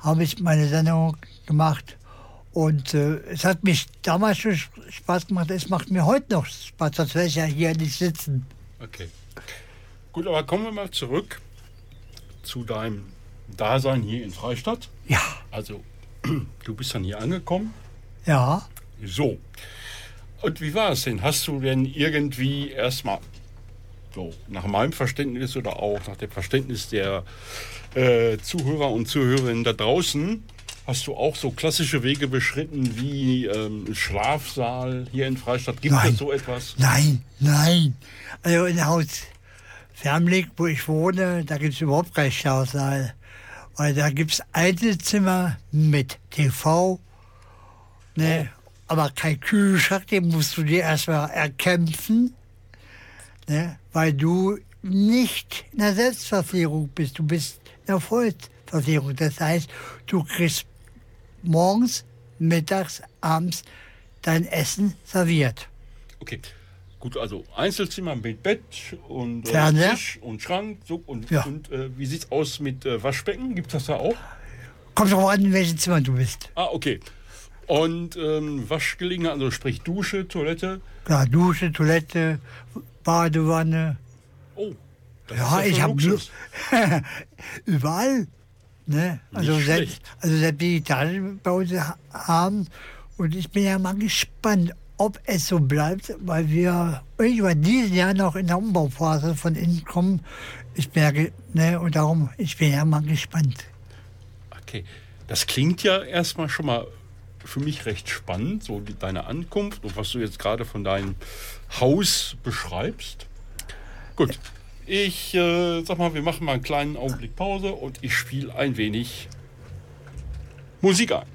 habe ich meine Sendung gemacht. Und es hat mich damals schon Spaß gemacht, es macht mir heute noch Spaß, sonst wäre ich ja hier nicht sitzen. Okay. Gut, aber kommen wir mal zurück zu deinem Dasein hier in Freistadt. Ja. Also, du bist dann hier angekommen. Ja. So. Und wie war es denn? Hast du denn irgendwie erstmal, so nach meinem Verständnis oder auch nach dem Verständnis der Zuhörer und Zuhörerinnen da draußen, hast du auch so klassische Wege beschritten wie Schlafsaal hier in Freistadt? Gibt es so etwas? Nein. Also in Haus Fermling, wo ich wohne, da gibt es überhaupt keinen Schlafsaal. Weil da gibt es Einzelzimmer mit TV, ne? Aber kein Kühlschrank, den musst du dir erstmal erkämpfen, ne? Weil du nicht in der Selbstverpflegung bist, du bist in der Vollverpflegung. Das heißt, du kriegst morgens, mittags, abends dein Essen serviert. Okay, gut, also Einzelzimmer mit Bett und Tisch und Schrank. So, und wie sieht's aus mit Waschbecken? Gibt es das da auch? Kommt drauf an, in welchem Zimmer du bist. Ah, okay. Und Waschgelegenheit, also sprich Dusche, Toilette? Ja, Dusche, Toilette, Badewanne. Oh, das ja, ist ich habe überall. Ne? Also selbst die Etagen bei uns haben. Und ich bin ja mal gespannt, ob es so bleibt, weil wir irgendwann dieses Jahr noch in der Umbauphase von innen kommen. Ich bin ja mal gespannt. Okay, das klingt ja erstmal schon mal für mich recht spannend, so deine Ankunft und was du jetzt gerade von deinem Haus beschreibst. Gut, ich sag mal, wir machen mal einen kleinen Augenblick Pause und ich spiele ein wenig Musik ein.